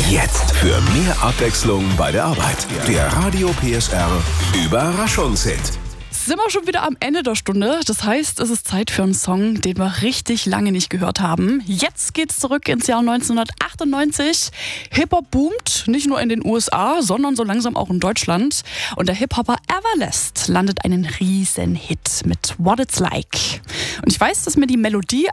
Jetzt für mehr Abwechslung bei der Arbeit. Der Radio PSR Überraschungshit. Sind wir schon wieder am Ende der Stunde. Das heißt, es ist Zeit für einen Song, den wir richtig lange nicht gehört haben. Jetzt geht's zurück ins Jahr 1998. Hip-Hop boomt, nicht nur in den USA, sondern so langsam auch in Deutschland. Und der Hip-Hopper Everlast landet einen riesen Hit mit What It's Like. Und ich weiß, dass mir die Melodie